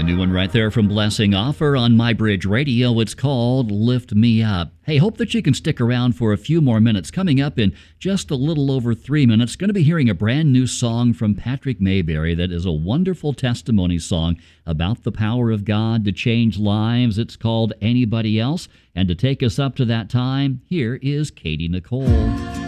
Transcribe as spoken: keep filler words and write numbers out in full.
The new one right there from Blessing Offer on MyBridge Radio. It's called Lift Me Up. Hey, hope that you can stick around for a few more minutes. Coming up in just a little over three minutes, going to be hearing a brand new song from Patrick Mayberry that is a wonderful testimony song about the power of God to change lives. It's called Anybody Else. And to take us up to that time, here is Katie Nicole.